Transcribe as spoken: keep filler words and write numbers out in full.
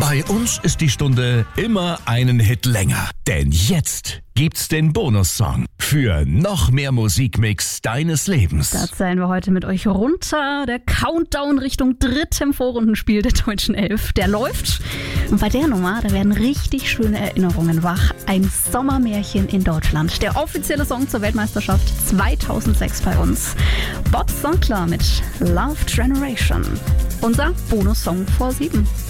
Bei uns ist die Stunde immer einen Hit länger. Denn jetzt gibt's den Bonussong für noch mehr Musikmix deines Lebens. Da zählen wir heute mit euch runter. Der Countdown Richtung drittem Vorrundenspiel der Deutschen Elf, der läuft. Und bei der Nummer, da werden richtig schöne Erinnerungen wach. Ein Sommermärchen in Deutschland. Der offizielle Song zur Weltmeisterschaft zweitausendsechs bei uns. Bob Sinclar mit Love Generation. Unser Bonussong vor sieben.